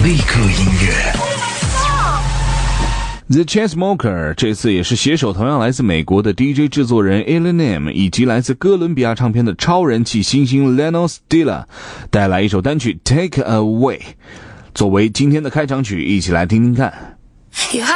立刻音乐。 The Chainsmokers 这次也是携手同样来自美国的 DJ 制作人 Eminem 以及来自哥伦比亚唱片的超人气新星 Leno Stilla 带来一首单曲 Take Away 作为今天的开场曲，一起来听听看。